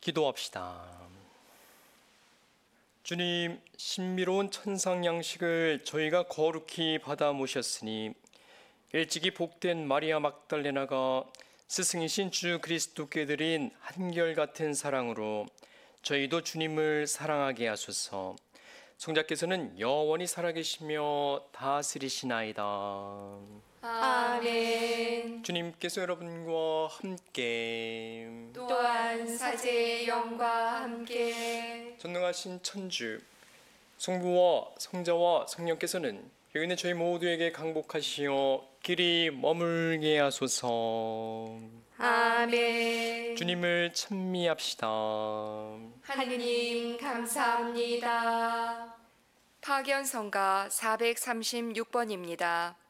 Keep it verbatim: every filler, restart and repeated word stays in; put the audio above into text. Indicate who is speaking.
Speaker 1: 기도합시다. 주님, 신비로운 천상 양식을 저희가 거룩히 받아 모셨으니 일찍이 복된 마리아 막달레나가 스승이신 주 그리스도께 드린 한결같은 사랑으로 저희도 주님을 사랑하게 하소서. 성자께서는 영원히 살아계시며 다스리시나이다.
Speaker 2: 아멘.
Speaker 1: 주님께서 여러분과 함께
Speaker 2: 또한 사제의 영과 함께
Speaker 1: 전능하신 천주 성부와 성자와 성령께서는 여기 있는 저희 모두에게 강복하시어 길이 머물게 하소서.
Speaker 2: 아멘.
Speaker 1: 주님을 찬미합시다.
Speaker 2: 하느님 감사합니다.
Speaker 3: 파견성가 사백삼십육 번입니다.